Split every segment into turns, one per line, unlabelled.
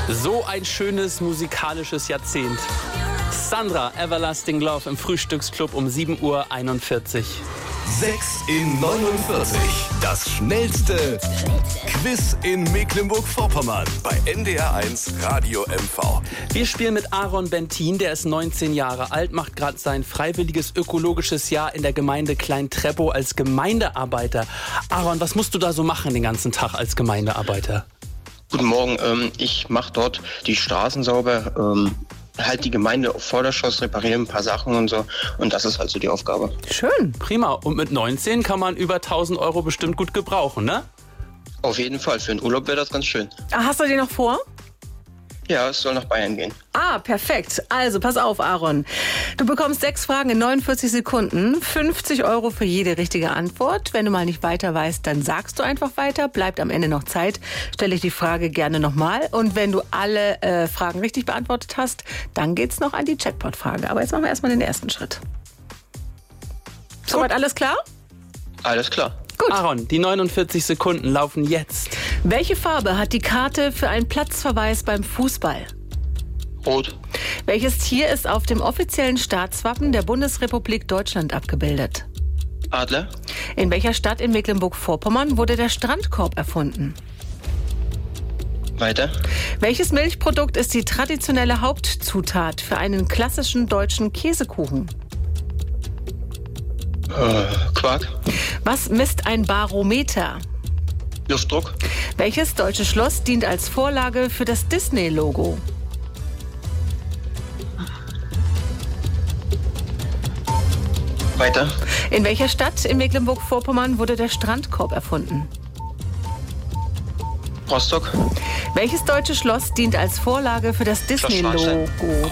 So ein schönes musikalisches Jahrzehnt. Sandra, Everlasting Love im Frühstücksclub um 7.41 Uhr.
6 in 49. Das schnellste Quiz in Mecklenburg-Vorpommern bei NDR1 Radio MV.
Wir spielen mit Aaron Bentin, der ist 19 Jahre alt, macht gerade sein freiwilliges ökologisches Jahr in der Gemeinde Klein-Treppow als Gemeindearbeiter. Aaron, was musst du da so machen den ganzen Tag als Gemeindearbeiter?
Guten Morgen, ich mache dort die Straßen sauber, halt die Gemeinde auf Vorderschuss, reparieren ein paar Sachen und so. Und das ist halt so die Aufgabe.
Schön, prima. Und mit 19 kann man über 1.000 Euro bestimmt gut gebrauchen, ne?
Auf jeden Fall, für den Urlaub wäre das ganz schön.
Hast du den noch vor?
Ja, es soll nach Bayern gehen.
Perfekt. Also, pass auf, Aaron. Du bekommst 6 Fragen in 49 Sekunden. 50 Euro für jede richtige Antwort. Wenn du mal nicht weiter weißt, dann sagst du einfach weiter. Bleibt am Ende noch Zeit. Stelle ich die Frage gerne nochmal. Und wenn du alle Fragen richtig beantwortet hast, dann geht's noch an die Jackpot-Frage. Aber jetzt machen wir erstmal den ersten Schritt. Soweit alles klar?
Alles klar.
Gut.
Aaron, die 49 Sekunden laufen jetzt.
Welche Farbe hat die Karte für einen Platzverweis beim Fußball?
Rot.
Welches Tier ist auf dem offiziellen Staatswappen der Bundesrepublik Deutschland abgebildet?
Adler.
In welcher Stadt in Mecklenburg-Vorpommern wurde der Strandkorb erfunden?
Weiter.
Welches Milchprodukt ist die traditionelle Hauptzutat für einen klassischen deutschen Käsekuchen?
Quark.
Was misst ein Barometer?
Luftdruck.
Welches deutsche Schloss dient als Vorlage für das Disney-Logo?
Weiter.
In welcher Stadt in Mecklenburg-Vorpommern wurde der Strandkorb erfunden?
Rostock.
Welches deutsche Schloss dient als Vorlage für das Disney-Logo?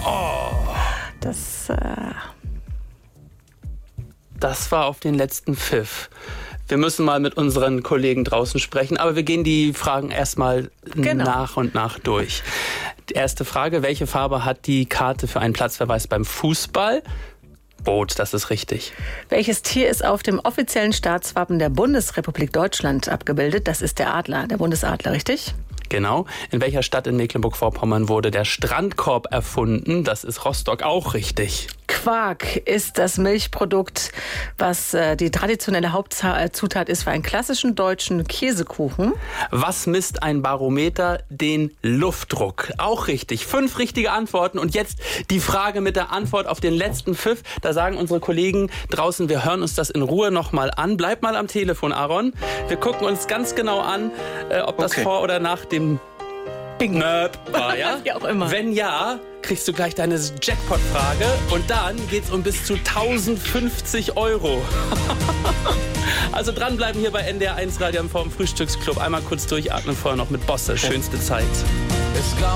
Das war auf den letzten Pfiff. Wir müssen mal mit unseren Kollegen draußen sprechen, aber wir gehen die Fragen erstmal nach und nach durch. Die erste Frage, welche Farbe hat die Karte für einen Platzverweis beim Fußball? Rot, das ist richtig.
Welches Tier ist auf dem offiziellen Staatswappen der Bundesrepublik Deutschland abgebildet? Das ist der Adler, der Bundesadler, richtig?
Genau. In welcher Stadt in Mecklenburg-Vorpommern wurde der Strandkorb erfunden? Das ist Rostock, auch richtig.
Quark ist das Milchprodukt, was die traditionelle Hauptzutat ist für einen klassischen deutschen Käsekuchen.
Was misst ein Barometer? Den Luftdruck. Auch richtig. 5 richtige Antworten. Und jetzt die Frage mit der Antwort auf den letzten Pfiff. Da sagen unsere Kollegen draußen, wir hören uns das in Ruhe nochmal an. Bleib mal am Telefon, Aaron. Wir gucken uns ganz genau an, ob das vor oder nach dem Bing war, ja?
Wie auch immer.
Wenn ja, kriegst du gleich deine Jackpot-Frage und dann geht's um bis zu 1.050 Euro. Also dranbleiben hier bei NDR1 Radio MV im Frühstücksclub. Einmal kurz durchatmen, vorher noch mit Bosse. Schönste Zeit.
Es gab